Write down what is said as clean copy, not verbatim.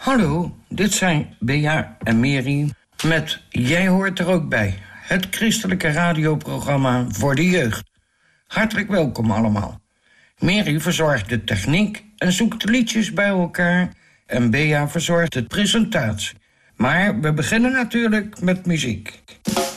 Hallo, dit zijn Bea en Mary met Jij hoort er ook bij. Het christelijke radioprogramma voor de jeugd. Hartelijk welkom allemaal. Mary verzorgt de techniek en zoekt de liedjes bij elkaar. En Bea verzorgt de presentatie. Maar we beginnen natuurlijk met muziek.